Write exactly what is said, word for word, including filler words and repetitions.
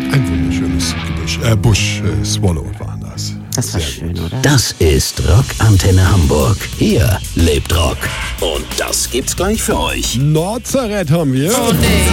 Ein wunderschönes Gebüsch, äh, Busch, äh, Swallow waren das. Das war Sehr schön, gut. oder? Das ist Rockantenne Hamburg. Hier lebt Rock. Und das gibt's gleich für euch. Nordzaret haben wir.